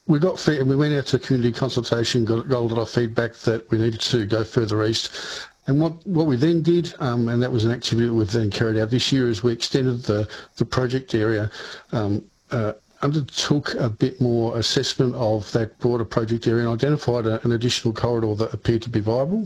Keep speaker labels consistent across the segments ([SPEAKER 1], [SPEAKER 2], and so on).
[SPEAKER 1] we went out to community consultation, got a lot of feedback that we needed to go further east. And what we then did, and that was an activity that we've then carried out this year, is we extended the project area, undertook a bit more assessment of that broader project area and identified an additional corridor that appeared to be viable.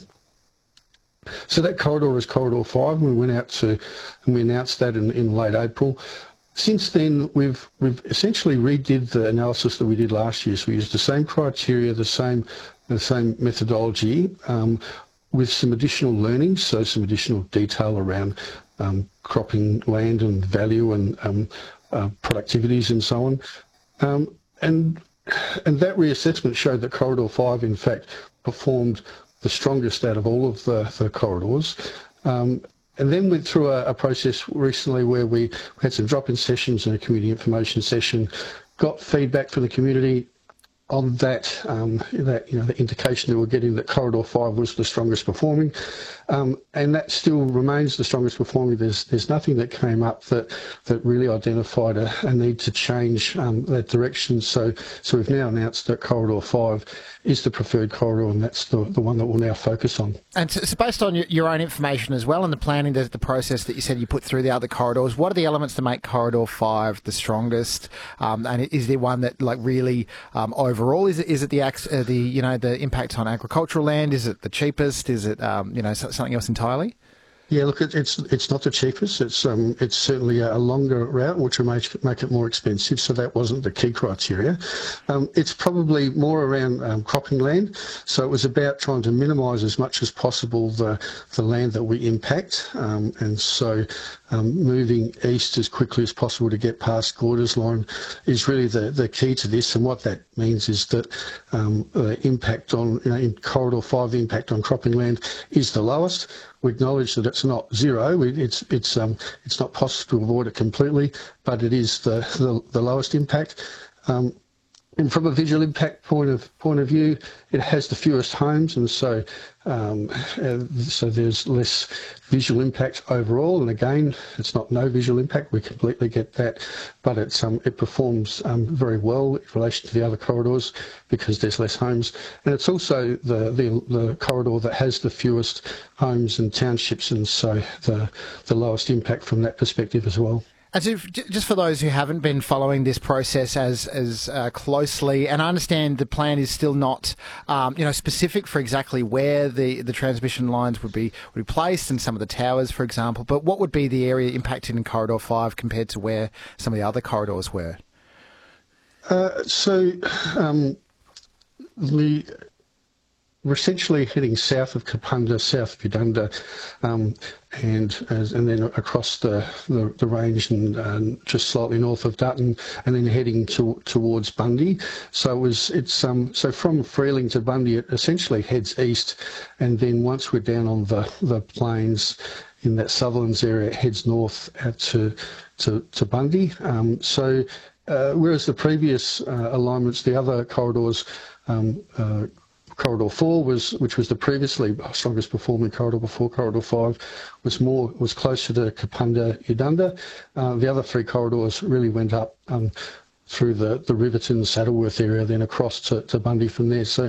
[SPEAKER 1] So that corridor is Corridor 5, and we went out and we announced that in late April. Since then, we've essentially redid the analysis that we did last year. So we used the same criteria, the same methodology, with some additional learnings, so some additional detail around cropping land and value and productivities and so on. And that reassessment showed that Corridor 5, in fact, performed the strongest out of all of the corridors. And then went through a process recently where we had some drop-in sessions and a community information session, got feedback from the community on that, the indication that we're getting that Corridor 5 was the strongest performing, and that still remains the strongest performing. There's nothing that came up that really identified a need to change that direction. So we've now announced that Corridor 5 is the preferred corridor, and that's the one that we'll now focus on. And
[SPEAKER 2] so based on your own information as well and the planning, the process that you said you put through the other corridors, what are the elements to make Corridor 5 the strongest? And is there one that really overall is it the impact on agricultural land? Is it the cheapest? Is it something else entirely?
[SPEAKER 1] Yeah, look, it's not the cheapest. It's certainly a longer route, which will make it more expensive. So that wasn't the key criteria. It's probably more around cropping land. So it was about trying to minimise as much as possible the land that we impact, and so moving east as quickly as possible to get past Gorders Line is really the key to this. And what that means is that the impact on in Corridor 5, the impact on cropping land is the lowest. We acknowledge that it's not zero. It's not possible to avoid it completely, but it is the lowest impact. And from a visual impact point of view, it has the fewest homes, and so there's less visual impact overall. And again, it's not no visual impact. We completely get that, but it performs very well in relation to the other corridors because there's less homes, and it's also the corridor that has the fewest homes and townships, and so the lowest impact from that perspective as well.
[SPEAKER 2] And so just for those who haven't been following this process as closely, and I understand the plan is still not specific for exactly where the transmission lines would be placed and some of the towers, for example, but what would be the area impacted in Corridor 5 compared to where some of the other corridors were?
[SPEAKER 1] We're essentially heading south of Kapunda, south of Udunda, and then across the range and just slightly north of Dutton, and then heading towards Bundy. So so from Freeling to Bundy, it essentially heads east, and then once we're down on the plains in that Sutherlands area, it heads north out to Bundy. Whereas the previous alignments, the other corridors. Corridor 4 which was the previously strongest performing corridor before Corridor 5, was closer to Kapunda, Udunda. The other three corridors really went up through the Riverton, Saddleworth area, then across to Bundy from there. So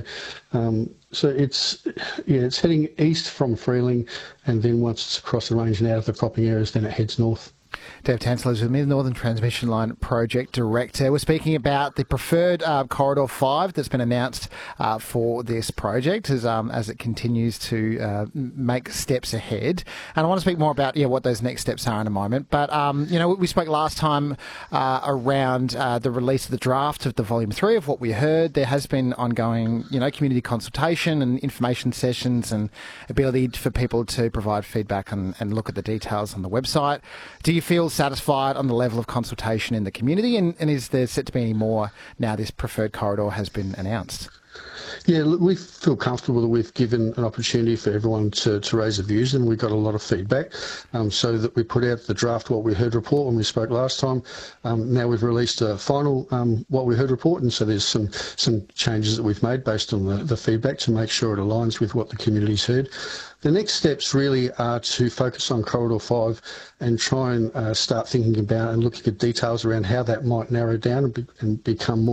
[SPEAKER 1] it's heading east from Freeling, and then once it's across the range and out of the cropping areas, then it heads north.
[SPEAKER 2] Dave Tansler is with me, the Northern Transmission Line Project Director. We're speaking about the preferred Corridor 5 that's been announced for this project as it continues to make steps ahead. And I want to speak more about what those next steps are in a moment. But, we spoke last time around the release of the draft of the Volume 3 of what we heard. There has been ongoing, community consultation and information sessions and ability for people to provide feedback and look at the details on the website. Do you feel satisfied on the level of consultation in the community, and is there set to be any more now this preferred corridor has been announced?
[SPEAKER 1] Yeah, look, we feel comfortable that we've given an opportunity for everyone to raise their views, and we got a lot of feedback, so that we put out the draft What We Heard report when we spoke last time. Now we've released a final What We Heard report, and so there's some changes that we've made based on the feedback to make sure it aligns with what the community's heard. The next steps really are to focus on Corridor 5 and try and start thinking about and looking at details around how that might narrow down and become more